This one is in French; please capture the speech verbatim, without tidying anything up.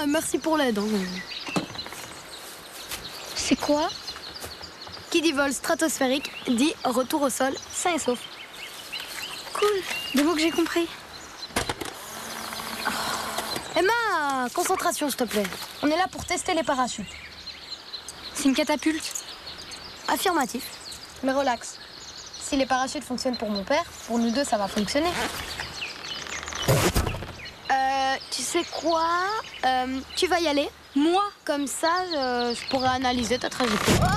merci pour l'aide. Hein. C'est quoi? Qui dit vol stratosphérique dit retour au sol sain et sauf. Cool, des mots que j'ai compris. Emma, concentration s'il te plaît. On est là pour tester les parachutes. C'est une catapulte? Affirmatif. Mais relax. Si les parachutes fonctionnent pour mon père, pour nous deux ça va fonctionner. Euh, tu sais quoi? Euh, tu vas y aller. Moi? Comme ça, je, je pourrai analyser ta trajectoire.